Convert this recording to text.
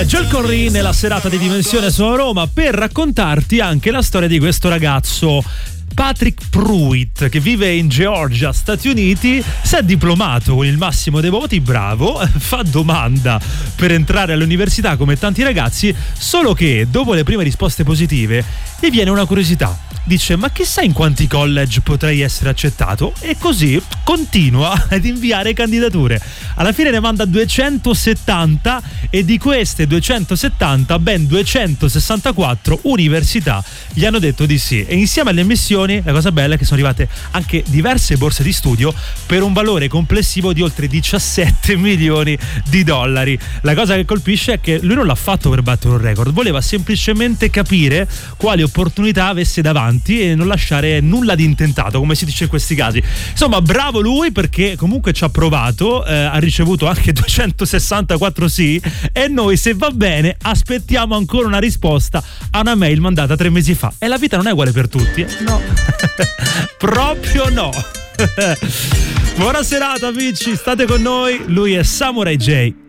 Joel Corry nella serata di Dimensione su Roma per raccontarti anche la storia di questo ragazzo Patrick Pruitt, che vive in Georgia, Stati Uniti, si è diplomato con il massimo dei voti, bravo, fa domanda per entrare all'università come tanti ragazzi, solo che dopo le prime risposte positive gli viene una curiosità. Dice: ma chissà in quanti college potrei essere accettato, e così continua ad inviare candidature. Alla fine ne manda 270 e di queste 270 ben 264 università gli hanno detto di sì, e insieme alle ammissioni la cosa bella è che sono arrivate anche diverse borse di studio per un valore complessivo di oltre 17 milioni di dollari. La cosa che colpisce è che lui non l'ha fatto per battere un record, voleva semplicemente capire quali opportunità avesse davanti e non lasciare nulla di intentato, come si dice in questi casi. Insomma, bravo lui, perché comunque ci ha provato, ha ricevuto anche 264 sì, e noi, se va bene, aspettiamo ancora una risposta a una mail mandata 3 mesi fa. E la vita non è uguale per tutti, no. Proprio no. Buona serata amici, state con noi, lui è Samurai J.